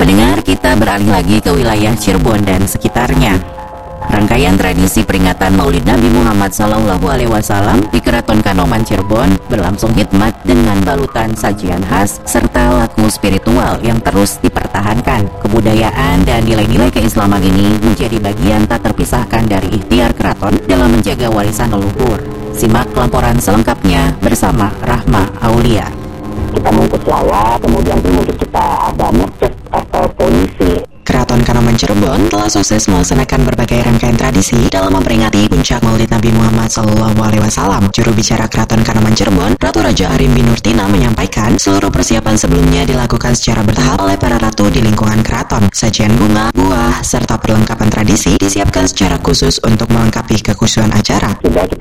Pendengar, kita beralih lagi ke wilayah Cirebon dan sekitarnya. Rangkaian tradisi peringatan Maulid Nabi Muhammad SAW di Keraton Kanoman Cirebon berlangsung hikmat dengan balutan sajian khas serta laku spiritual yang terus dipertahankan. Kebudayaan dan nilai-nilai keislaman ini menjadi bagian tak terpisahkan dari ikhtiar keraton dalam menjaga warisan leluhur. Simak laporan selengkapnya bersama Rahma Aulia. Kita mungkus lawat, kemudian mungkin kita ada ngecek atau polisi. Keraton Kanoman Cirebon telah sukses melaksanakan berbagai rangkaian tradisi dalam memperingati puncak Maulid Nabi Muhammad SAW. Juru bicara Keraton Kanoman Cirebon, Ratu Raja Arimbi Nurtina menyampaikan seluruh persiapan sebelumnya dilakukan secara bertahap oleh para ratu di lingkungan keraton. Sajian bunga, buah, serta perlengkapan tradisi disiapkan secara khusus untuk melengkapi kekhusyuan acara. Sudah kita